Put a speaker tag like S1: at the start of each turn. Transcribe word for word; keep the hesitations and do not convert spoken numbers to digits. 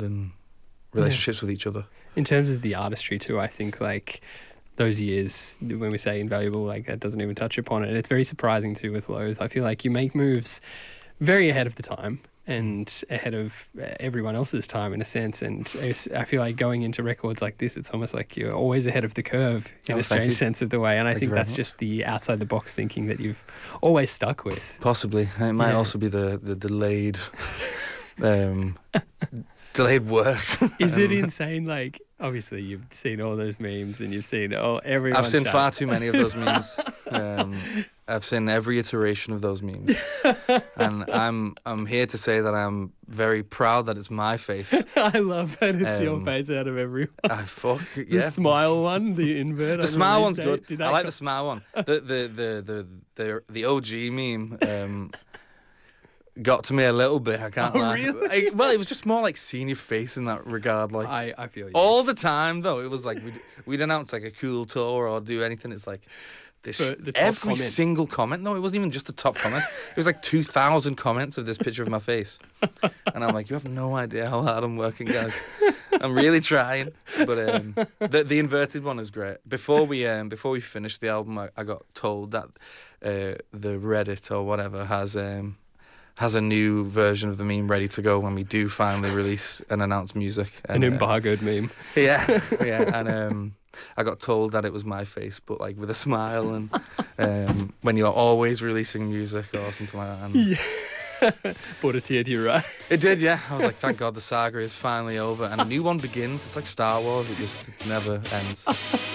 S1: band and relationships yeah. with each other.
S2: In terms of the artistry too, I think like those years when we say invaluable, like that doesn't even touch upon it. And it's very surprising too with Loathe. I feel like you make moves very ahead of the time and ahead of everyone else's time in a sense. And I feel like going into records like this, it's almost like you're always ahead of the curve in oh, a strange sense of the way. And I
S1: thank
S2: think that's
S1: much.
S2: just the outside the box thinking that you've always stuck with.
S1: Possibly. And it might yeah. also be the, the delayed um, delayed work.
S2: Is it insane? Like, obviously you've seen all those memes and you've seen oh everyone.
S1: I've seen
S2: shut.
S1: far too many of those memes. Um, I've seen every iteration of those memes, and I'm I'm here to say that I'm very proud that it's my face.
S2: I love that it's um, your face out of everyone.
S1: I fuck yeah.
S2: The smile one, the invert.
S1: The smile one's good. I like
S2: go?
S1: the smile one. The the the the the, the O G meme. Um, got to me a little bit. I can't
S2: oh,
S1: lie.
S2: Really?
S1: I, well, it was just more like seeing your face in that regard. Like
S2: I, I feel you.
S1: All the time though. It was like we'd, we'd announce like a cool tour or do anything. It's like this
S2: the
S1: every
S2: comment.
S1: single comment. No, it wasn't even just the top comment. It was like two thousand comments of this picture of my face, and I'm like, you have no idea how hard I'm working, guys. I'm really trying. But um, the the inverted one is great. Before we um before we finished the album, I, I got told that uh, the Reddit or whatever has um. has a new version of the meme ready to go when we do finally release and announce music. And,
S2: An embargoed uh, meme.
S1: Yeah, yeah. And um, I got told that it was my face, but like with a smile, and um, when you're always releasing music or something like that. And
S2: yeah. Brought a tear to your eye.
S1: It did, yeah. I was like, thank God the saga is finally over and a new one begins. It's like Star Wars, it just never ends.